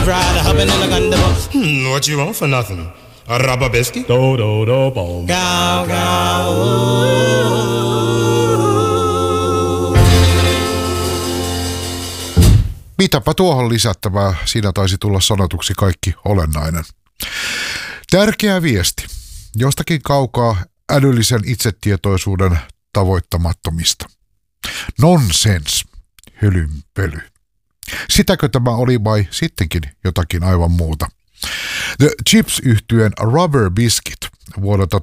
Ride hopping in the gun. What you want for nothing? A rubber biscuit? Do do do boom. Gow gow. Mitäpä tuohon lisättävää, siinä taisi tulla sanotuksi kaikki olennainen. Tärkeä viesti. Jostakin kaukaa älyllisen itsetietoisuuden tavoittamattomista. Nonsens. Hölynpöly. Sitäkö tämä oli vai sittenkin jotakin aivan muuta? The Chips-yhtyeen Rubber Biscuit vuodelta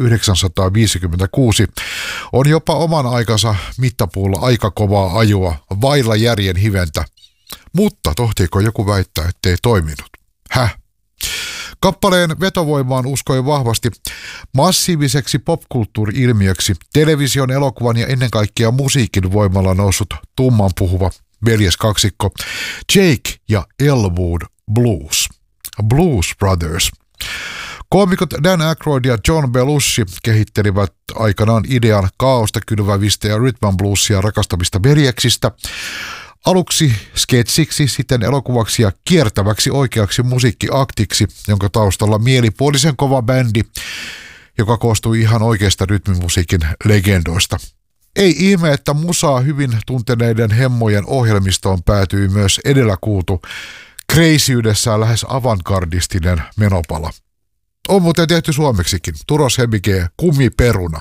1956 on jopa oman aikansa mittapuulla aika kovaa ajoa vailla järjen hiventä. Mutta tohtiiko joku väittää, ettei toiminut? Kappaleen vetovoimaan uskoi vahvasti massiiviseksi popkulttuuri-ilmiöksi television, elokuvan ja ennen kaikkea musiikin voimalla noussut tummanpuhuva veljeskaksikko Jake ja Elwood Blues. Blues Brothers. Koomikot Dan Aykroyd ja John Belushi kehittelivät aikanaan idean kaaosta kylvävistä ja rhythm and bluesia rakastavista veljeksistä. Aluksi sketsiksi, sitten elokuvaksi ja kiertäväksi oikeaksi musiikkiaktiksi, jonka taustalla mielipuolisen kova bändi, joka koostui ihan oikeasta rytmimusiikin legendoista. Ei ihme, että musaa hyvin tunteneiden hemmojen ohjelmistoon päätyi myös edellä kuultu kreisyydessään lähes avantgardistinen menopala. On muuten tehty suomeksikin. Turos Hemike, Kumiperuna.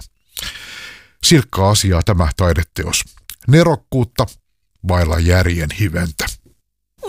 Silkkaa asiaa tämä taideteos. Nerokkuutta vailla järjen hiventä.